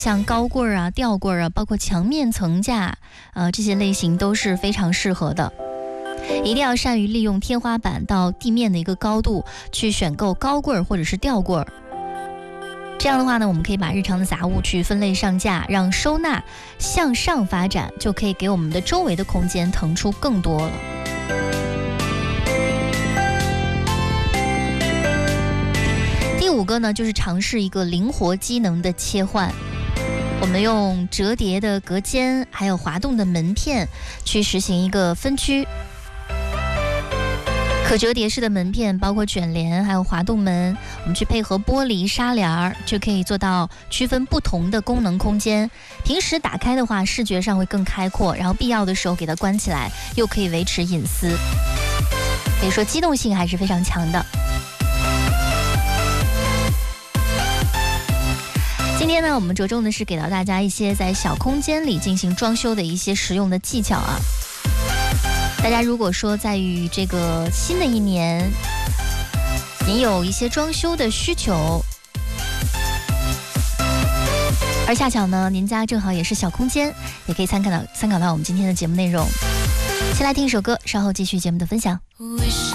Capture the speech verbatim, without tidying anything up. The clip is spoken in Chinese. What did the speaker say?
像高柜儿啊、吊柜儿啊，包括墙面层架，呃，这些类型都是非常适合的。一定要善于利用天花板到地面的一个高度去选购高柜儿或者是吊柜儿。这样的话呢，我们可以把日常的杂物去分类上架，让收纳向上发展，就可以给我们的周围的空间腾出更多了。第五个呢，就是尝试一个灵活机能的切换。我们用折叠的隔间，还有滑动的门片去实行一个分区。可折叠式的门片包括卷帘还有滑动门，我们去配合玻璃纱帘，就可以做到区分不同的功能空间。平时打开的话，视觉上会更开阔，然后必要的时候给它关起来，又可以维持隐私。可以说机动性还是非常强的。今天呢，我们着重的是给到大家一些在小空间里进行装修的一些实用的技巧啊。大家如果说在于这个新的一年，您有一些装修的需求，而恰巧呢，您家正好也是小空间，也可以参考到参考到我们今天的节目内容。先来听一首歌，稍后继续节目的分享。